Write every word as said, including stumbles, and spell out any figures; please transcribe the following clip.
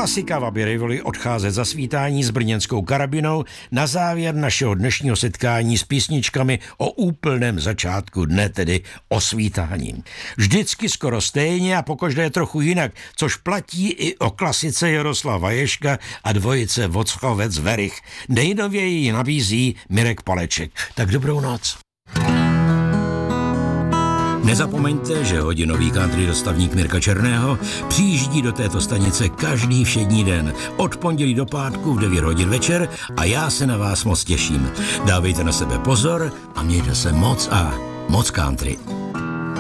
Klasika Wabi Rivoli odcházet za svítání s brněnskou karabinou na závěr našeho dnešního setkání s písničkami o úplném začátku dne, tedy o svítání. Vždycky skoro stejně a pokaždé trochu jinak, což platí i o klasice Jaroslava Ježka a dvojice Vochovec Verich. Nejnověji ji nabízí Mirek Paleček. Tak dobrou noc. Nezapomeňte, že hodinový country dostavník Mirka Černého přijíždí do této stanice každý všední den od pondělí do pátku v devět hodin večer a já se na vás moc těším. Dávejte na sebe pozor a mějte se moc a moc country.